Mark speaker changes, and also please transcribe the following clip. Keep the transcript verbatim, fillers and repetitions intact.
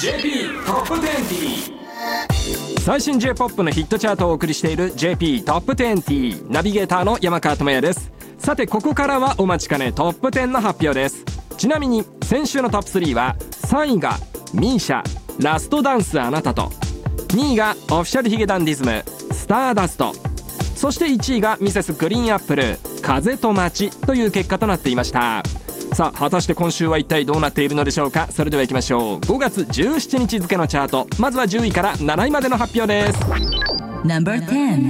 Speaker 1: ジェーピー トップにじゅう。
Speaker 2: 最新 J-ポップ のヒットチャートをお送りしている ジェーピー トップにじゅう。ナビゲーターの山川智也です。さてここからはお待ちかねトップじゅうの発表です。ちなみに先週のトップスリーはさんいがミーシャラストダンスあなたと、にいがオフィシャルヒゲダンディズムスターダスト、そしていちいがミセスグリーンアップル風と街という結果となっていました。さあ果たして今週は一体どうなっているのでしょうか。それでは行きましょう。ごがつじゅうしちにち付のチャート、まずはじゅういからなないまでの発表です。
Speaker 3: ナンバーじゅう